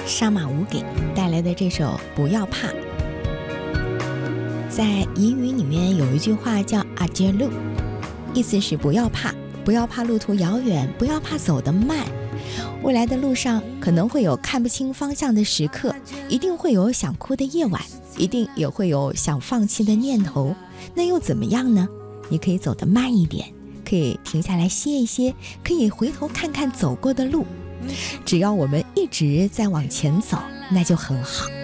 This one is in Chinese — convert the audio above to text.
沙马吾给带来的这首《不要怕》。在彝语里面有一句话叫阿杰路，意思是不要怕，不要怕路途遥远，不要怕走得慢。未来的路上可能会有看不清方向的时刻，一定会有想哭的夜晚，一定也会有想放弃的念头。那又怎么样呢？你可以走得慢一点，可以停下来歇一歇，可以回头看看走过的路。只要我们一直在往前走，那就很好。